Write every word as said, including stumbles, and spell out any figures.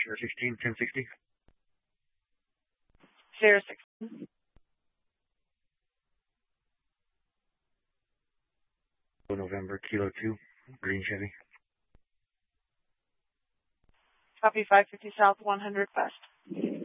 Sierra sixteen, ten sixty. Sierra sixteen. November, Kilo two, green Chevy. Copy five fifty South, one hundred West.